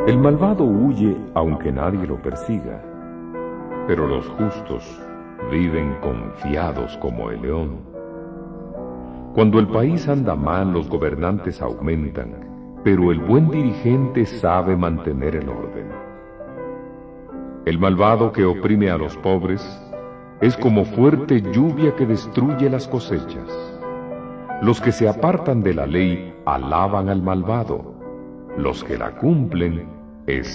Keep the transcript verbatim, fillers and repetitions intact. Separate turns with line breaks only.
El malvado huye aunque nadie lo persiga, pero los justos viven confiados como el león. Cuando el país anda mal, los gobernantes aumentan, pero el buen dirigente sabe mantener el orden. El malvado que oprime a los pobres es como fuerte lluvia que destruye las cosechas. Los que se apartan de la ley alaban al malvado, los que la cumplen